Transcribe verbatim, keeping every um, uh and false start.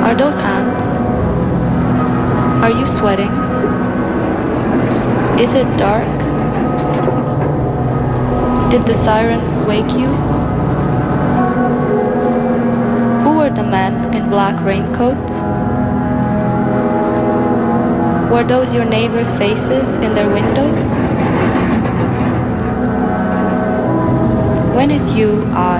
Are those ants? Are you sweating? Is it dark? Did the sirens wake you? Who were the men in black raincoats? Were those your neighbors' faces in their windows? When is you, I,